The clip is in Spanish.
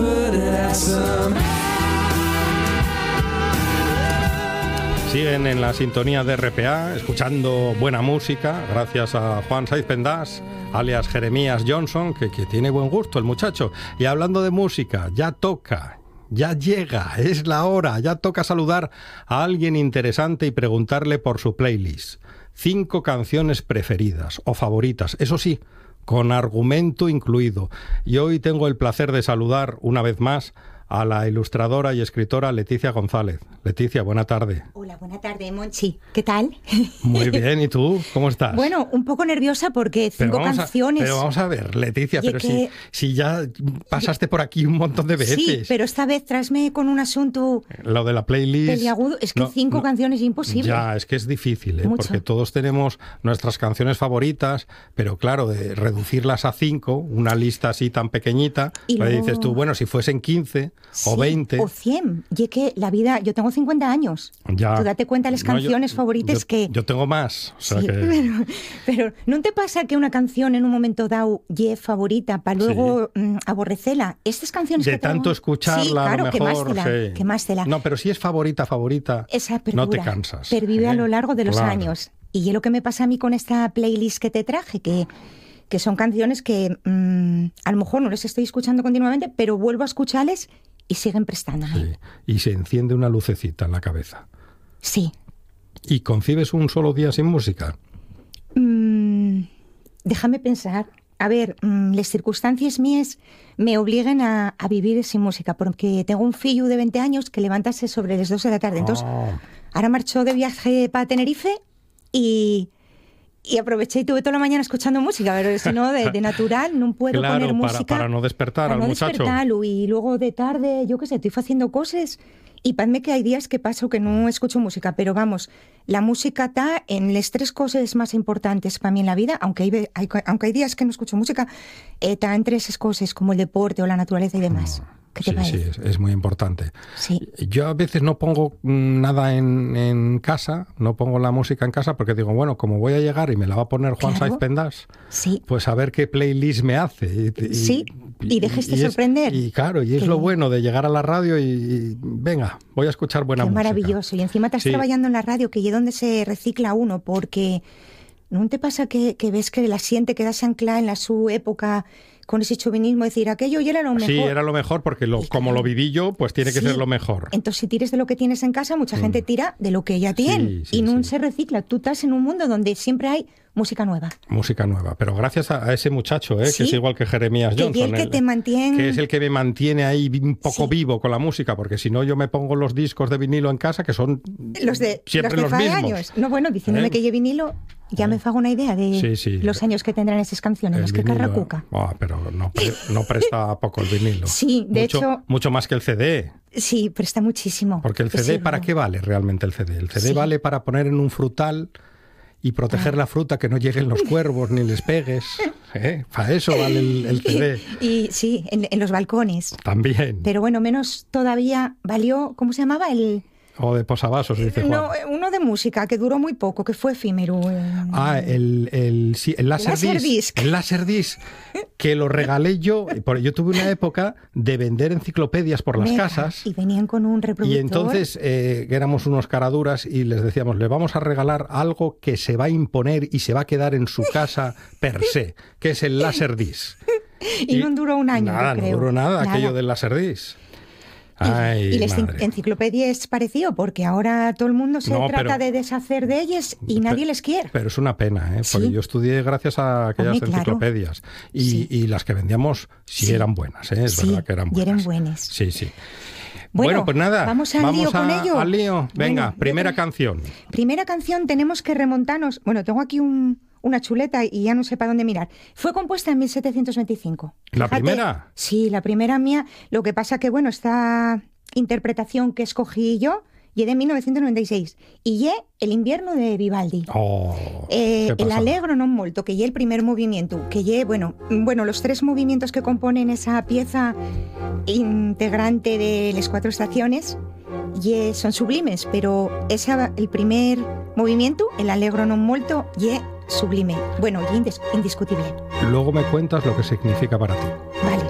Siguen en la sintonía de RPA, escuchando buena música, gracias a Juan Saiz Pendas, alias Jeremías Johnson, que tiene buen gusto el muchacho. Y hablando de música, ya toca, ya llega, es la hora, ya toca saludar a alguien interesante y preguntarle por su playlist. 5 canciones preferidas o favoritas, eso sí, con argumento incluido. Y hoy tengo el placer de saludar una vez más a la ilustradora y escritora Leticia González. Leticia, buena tarde. Hola, buena tarde, Monchi. ¿Qué tal? Muy bien, ¿y tú? ¿Cómo estás? Bueno, un poco nerviosa porque 5 canciones... Pero vamos a ver, Leticia, pero que... si ya pasaste por aquí un montón de veces. Sí, pero esta vez tráeme con un asunto... Lo de la playlist... peliagudo. Es que 5 canciones es imposible. Ya, es que es difícil, ¿eh? Porque todos tenemos nuestras canciones favoritas, pero claro, de reducirlas a 5, una lista así tan pequeñita, y luego... dices tú, bueno, si fuesen 15... Sí, o 20. O 100. Y es que la vida... Yo tengo 50 años. Ya. Tú date cuenta de las canciones favoritas que... Yo tengo más. O sea sí, que... pero ¿no te pasa que una canción en un momento dado es favorita para luego aborrecerla? Estas canciones de que tanto escucharla, sí, claro, a lo mejor... quemástela. No, pero si es favorita, esa perdura, no te cansas. Pervive a lo largo de los claro. años. Y es lo que me pasa a mí con esta playlist que te traje, que son canciones que a lo mejor no les estoy escuchando continuamente, pero vuelvo a escucharles y siguen prestándome. Sí. Y se enciende una lucecita en la cabeza. Sí. ¿Y concibes un solo día sin música? Déjame pensar. A ver, las circunstancias mías me obligan a vivir sin música, porque tengo un fillo de 20 años que levantase sobre las 2 de la tarde. Entonces, ahora marchó de viaje para Tenerife y aproveché y tuve toda la mañana escuchando música, pero si no, de natural no puedo poner música. Para no despertar al muchacho. Y luego de tarde, yo qué sé, estoy haciendo cosas y parece que hay días que paso que no escucho música, pero vamos, la música está en las 3 cosas más importantes para mí en la vida, aunque hay días que no escucho música, está en 3 cosas como el deporte o la naturaleza y demás. ¿Qué te parece? Sí, es muy importante. Sí. Yo a veces no pongo nada en casa, no pongo la música en casa porque digo, bueno, como voy a llegar y me la va a poner Juan Saiz Pendas, pues a ver qué playlist me hace. Y déjese sorprender. Y claro, y es lo bueno de llegar a la radio y venga, voy a escuchar buena música. Qué maravilloso. Y encima estás trabajando en la radio, que es donde se recicla uno, porque ¿no te pasa que ves que la siente quedarse anclada en la su época con ese chauvinismo, decir aquello y era lo mejor? Sí, era lo mejor porque como lo viví yo, pues tiene que ser lo mejor. Entonces, si tires de lo que tienes en casa, mucha gente tira de lo que ella tiene y no se recicla. Tú estás en un mundo donde siempre hay música nueva. Música nueva, pero gracias a ese muchacho, que es igual que Jeremías Johnson. Que es el que me mantiene ahí un poco vivo con la música, porque si no yo me pongo los discos de vinilo en casa, que son siempre los mismos. Años. No, bueno, diciéndome que lleve vinilo, ya me hago una idea de los años que tendrán esas canciones, más que Carracuca. Pero no presta poco el vinilo. Sí, de hecho... Mucho más que el CD. Sí, presta muchísimo. Porque el CD, ¿para qué vale realmente el CD? El CD vale para poner en un frutal y proteger la fruta, que no lleguen los cuervos ni les pegues. Para eso vale el CD. Y sí, en los balcones. También. Pero bueno, menos todavía valió, ¿cómo se llamaba? O de posavasos, dice Juan. No, uno de música, que duró muy poco, que fue efímero. El Laserdisc. El Laserdisc, que lo regalé yo. Yo tuve una época de vender enciclopedias por las casas. Y venían con un reproductor. Y entonces éramos unos caraduras y les decíamos, le vamos a regalar algo que se va a imponer y se va a quedar en su casa per se, que es el Laserdisc. Y no duró un año, nada, yo creo. No duró nada aquello del Laserdisc. Y la enciclopedia es parecido, porque ahora todo el mundo se trata de deshacer de ellas y nadie les quiere. Pero es una pena, porque yo estudié gracias a aquellas enciclopedias. Y las que vendíamos eran buenas, es verdad que eran buenas. Y eran buenas. Sí. Bueno, pues nada, vamos al lío con ello. Al lío. Venga, primera canción. Primera canción, tenemos que remontarnos. Bueno, tengo aquí una chuleta y ya no sé para dónde mirar. Fue compuesta en 1725. ¿La primera? Sí, la primera mía. Lo que pasa que, bueno, esta interpretación que escogí yo y de 1996. Y El invierno de Vivaldi. El Allegro non molto, que el primer movimiento, que bueno, los 3 movimientos que componen esa pieza integrante de las 4 estaciones son sublimes, pero el primer movimiento, el Allegro non molto, sublime. Bueno, indiscutible. Luego me cuentas lo que significa para ti. Vale.